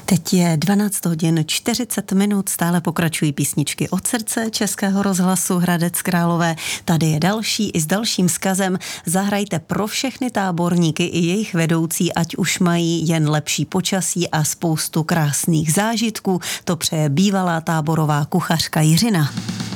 Teď je 12 hodin 40 minut, stále pokračují písničky od srdce Českého rozhlasu Hradec Králové. Tady je další i s dalším vzkazem. Zahrajte pro všechny táborníky i jejich vedoucí, ať už mají jen lepší počasí a spoustu krásných zážitků. To přeje bývalá táborová kuchařka Jiřina.